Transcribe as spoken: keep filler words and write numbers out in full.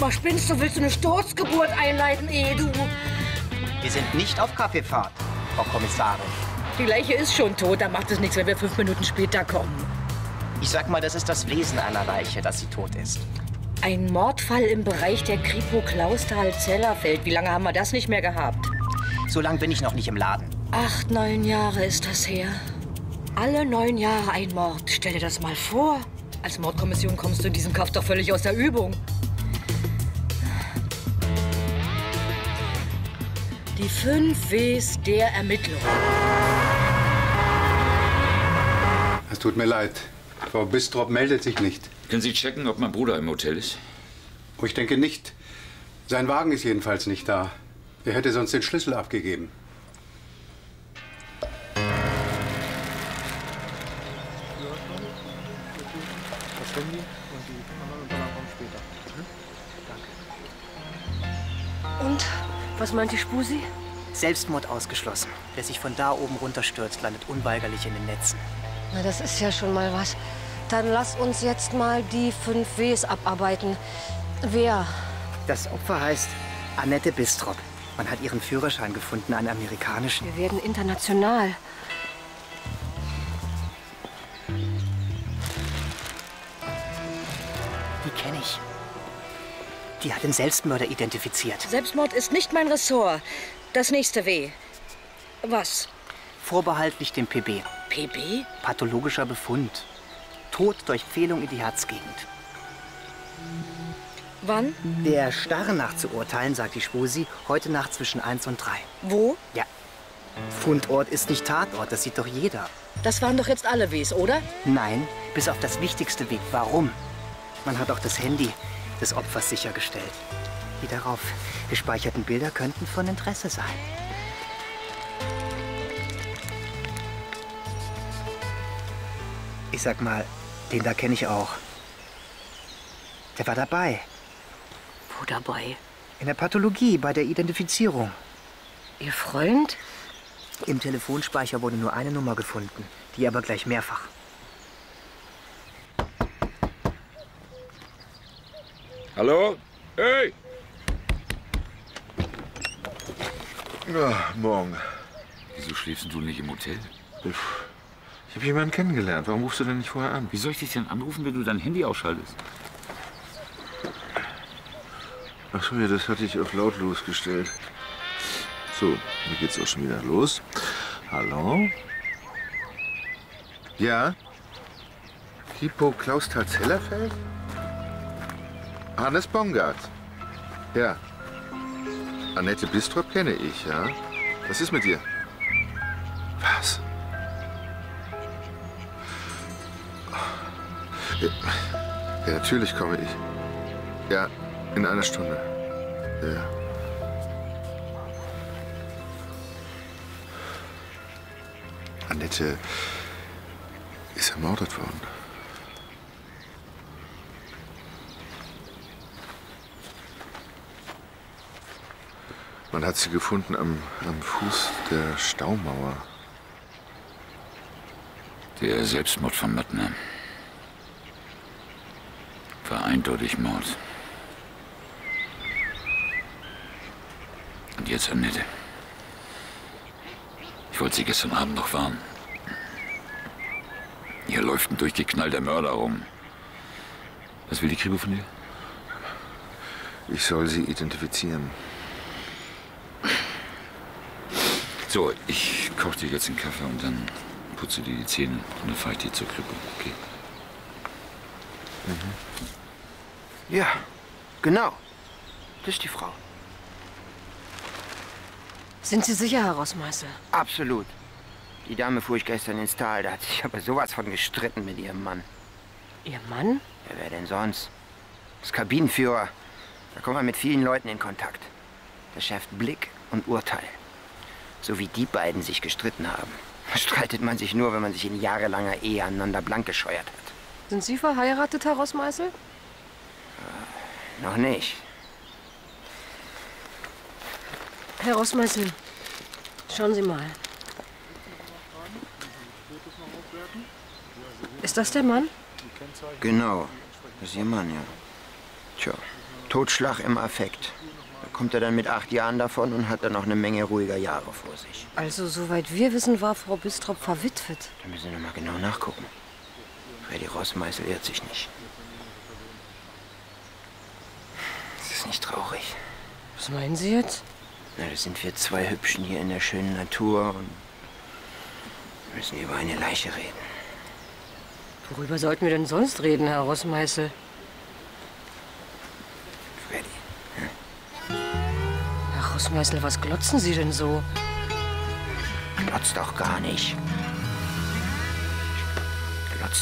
mal, spinnst du? Willst du eine Sturzgeburt einleiten, eh, du? Wir sind nicht auf Kaffeefahrt, Frau Kommissarin. Die Leiche ist schon tot, da macht es nichts, wenn wir fünf Minuten später kommen. Ich sag mal, das ist das Wesen einer Leiche, dass sie tot ist. Ein Mordfall im Bereich der Kripo Klausthal-Zellerfeld. Wie lange haben wir das nicht mehr gehabt? So lange bin ich noch nicht im Laden. Acht, neun Jahre ist das her. Alle neun Jahre ein Mord. Stell dir das mal vor. Als Mordkommission kommst du in diesem Kampf doch völlig aus der Übung. Die fünf Ws der Ermittlung. Es tut mir leid. Frau Bistrop meldet sich nicht. Können Sie checken, ob mein Bruder im Hotel ist? Oh, ich denke nicht. Sein Wagen ist jedenfalls nicht da. Er hätte sonst den Schlüssel abgegeben. Das Handy und die anderen Unterlagen kommen später. Danke. Und? Was meint die Spusi? Selbstmord ausgeschlossen. Wer sich von da oben runterstürzt, landet unweigerlich in den Netzen. Na, das ist ja schon mal was. Dann lass uns jetzt mal die fünf Ws abarbeiten. Wer? Das Opfer heißt Annette Bistrop. Man hat ihren Führerschein gefunden, einen amerikanischen. Wir werden international. Die kenne ich. Die hat den Selbstmörder identifiziert. Selbstmord ist nicht mein Ressort. Das nächste W. Was? Vorbehaltlich dem P B. P B? Pathologischer Befund. Tod durch Pfählung in die Herzgegend. Wann? Der Starre nach zu urteilen, sagt die Spusi, heute Nacht zwischen eins und drei. Wo? Ja. Fundort ist nicht Tatort, das sieht doch jeder. Das waren doch jetzt alle Ws, oder? Nein, bis auf das wichtigste Weg. Warum? Man hat auch das Handy des Opfers sichergestellt. Die darauf gespeicherten Bilder könnten von Interesse sein. Ich sag mal, den da kenne ich auch. Der war dabei. Wo dabei? In der Pathologie, bei der Identifizierung. Ihr Freund? Im Telefonspeicher wurde nur eine Nummer gefunden, die aber gleich mehrfach. Hallo? Hey! Ja, morgen. Wieso schläfst du nicht im Hotel? Ich, ich habe jemanden kennengelernt. Warum rufst du denn nicht vorher an? Wie soll ich dich denn anrufen, wenn du dein Handy ausschaltest? Ach so, ja, das hatte ich auf lautlos gestellt. So, mir geht's auch schon wieder los. Hallo? Ja? Kripo Klausthal-Zellerfeld? Hannes Bongard. Ja. Annette Bistrop kenne ich, ja. Was ist mit dir? Was? Ja, ja, natürlich komme ich. Ja, in einer Stunde. Ja. Annette ist ermordet worden. Man hat sie gefunden am, am Fuß der Staumauer. Der Selbstmord von Möttner war eindeutig Mord. Und jetzt Annette. Ich wollte sie gestern Abend noch warnen. Hier läuft ein durchgeknallter Mörder rum. Was will die Kripo von dir? Ich soll sie identifizieren. So, ich koche dir jetzt einen Kaffee und dann putze dir die Zähne und dann fahre ich dir zur Kripo, okay? Mhm. Ja, genau. Das ist die Frau. Sind Sie sicher, Herr Rossmeißel? Absolut. Die Dame fuhr ich gestern ins Tal. Da hat sich aber sowas von gestritten mit ihrem Mann. Ihr Mann? Ja, wer denn sonst? Das Kabinenführer. Da kommt man mit vielen Leuten in Kontakt. Das schärft Blick und Urteil. So wie die beiden sich gestritten haben. Streitet man sich nur, wenn man sich in jahrelanger Ehe aneinander blank gescheuert hat. Sind Sie verheiratet, Herr Rossmeißel? Äh, noch nicht. Herr Rossmeißel, schauen Sie mal. Ist das der Mann? Genau. Das ist Ihr Mann, ja. Tja, Totschlag im Affekt. Da kommt er dann mit acht Jahren davon und hat dann noch eine Menge ruhiger Jahre vor sich. Also, soweit wir wissen, war Frau Bistrop verwitwet. Da müssen wir noch mal genau nachgucken. Freddy Rossmeißel irrt sich nicht. Ist das nicht traurig? Was meinen Sie jetzt? Na, da sind wir zwei Hübschen hier in der schönen Natur und müssen über eine Leiche reden. Worüber sollten wir denn sonst reden, Herr Rossmeißel? Freddy. Hm? Herr Rossmeißel, was glotzen Sie denn so? Glotzt doch gar nicht.